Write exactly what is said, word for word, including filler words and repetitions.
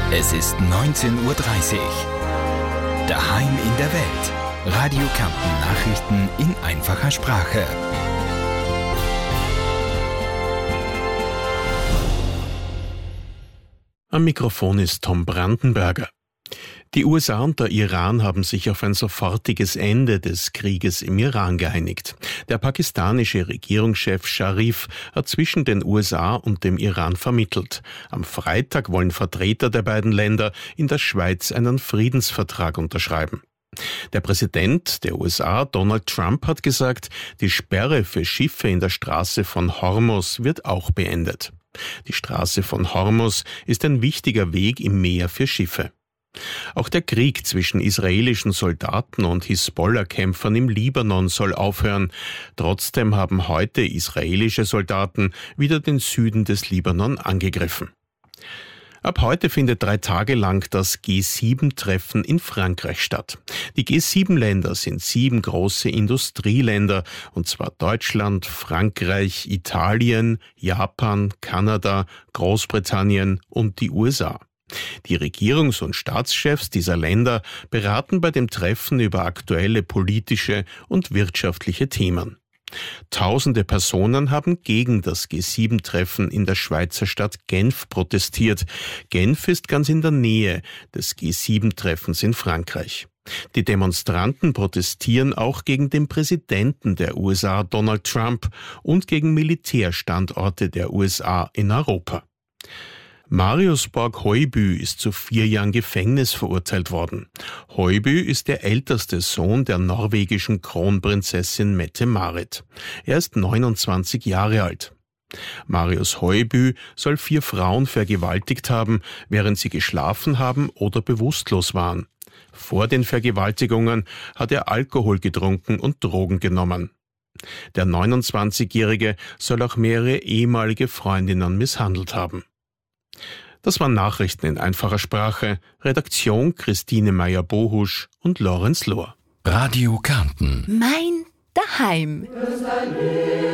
Es ist neunzehn Uhr dreißig. Daheim in der Welt. Radio Kärnten Nachrichten in einfacher Sprache. Am Mikrofon ist Tom Brandenberger. Die U S A und der Iran haben sich auf ein sofortiges Ende des Krieges im Iran geeinigt. Der pakistanische Regierungschef Scharif hat zwischen den U S A und dem Iran vermittelt. Am Freitag wollen Vertreter der beiden Länder in der Schweiz einen Friedensvertrag unterschreiben. Der Präsident der U S A, Donald Trump, hat gesagt, die Sperre für Schiffe in der Straße von Hormuz wird auch beendet. Die Straße von Hormuz ist ein wichtiger Weg im Meer für Schiffe. Auch der Krieg zwischen israelischen Soldaten und Hisbollah-Kämpfern im Libanon soll aufhören. Trotzdem haben heute israelische Soldaten wieder den Süden des Libanon angegriffen. Ab heute findet drei Tage lang das G sieben Treffen in Frankreich statt. Die G sieben Länder sind sieben große Industrieländer, und zwar Deutschland, Frankreich, Italien, Japan, Kanada, Großbritannien und die U S A. Die Regierungs- und Staatschefs dieser Länder beraten bei dem Treffen über aktuelle politische und wirtschaftliche Themen. Tausende Personen haben gegen das G sieben Treffen in der Schweizer Stadt Genf protestiert. Genf ist ganz in der Nähe des G sieben Treffens in Frankreich. Die Demonstranten protestieren auch gegen den Präsidenten der U S A, Donald Trump, und gegen Militärstandorte der U S A in Europa. Marius Borg-Høiby ist zu vier Jahren Gefängnis verurteilt worden. Høiby ist der älteste Sohn der norwegischen Kronprinzessin Mette-Marit. Er ist neunundzwanzig Jahre alt. Marius Høiby soll vier Frauen vergewaltigt haben, während sie geschlafen haben oder bewusstlos waren. Vor den Vergewaltigungen hat er Alkohol getrunken und Drogen genommen. Der neunundzwanzigjährige soll auch mehrere ehemalige Freundinnen misshandelt haben. Das waren Nachrichten in einfacher Sprache. Redaktion Christine Meyer-Bohusch und Lorenz Lohr. Radio Kärnten. Mein Daheim.